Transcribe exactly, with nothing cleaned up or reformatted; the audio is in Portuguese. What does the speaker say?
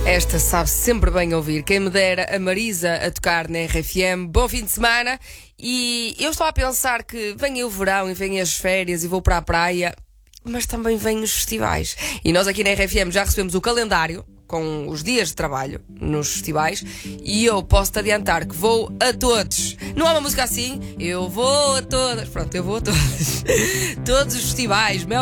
Esta sabe sempre bem ouvir. Quem me dera a Marisa a tocar na R F M. Bom fim de semana. E eu estou a pensar que vem o verão e vem as férias e vou para a praia, mas também vêm os festivais. E nós aqui na R F M já recebemos o calendário com os dias de trabalho nos festivais e eu posso-te adiantar que vou a todos. Não há uma música assim? Eu vou a todas. Pronto, eu vou a todos. Todos os festivais.